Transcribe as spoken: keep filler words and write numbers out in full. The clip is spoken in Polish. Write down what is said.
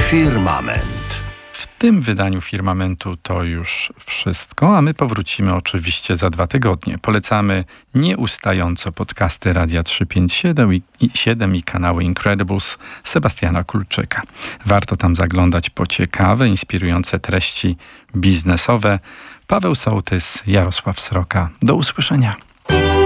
Firmament. W tym wydaniu Firmamentu to już wszystko, a my powrócimy oczywiście za dwa tygodnie. Polecamy nieustająco podcasty Radia trzysta pięćdziesiąt siedem i kanały Incredibles Sebastiana Kulczyka. Warto tam zaglądać po ciekawe, inspirujące treści biznesowe. Paweł Sołtys, Jarosław Sroka. Do usłyszenia.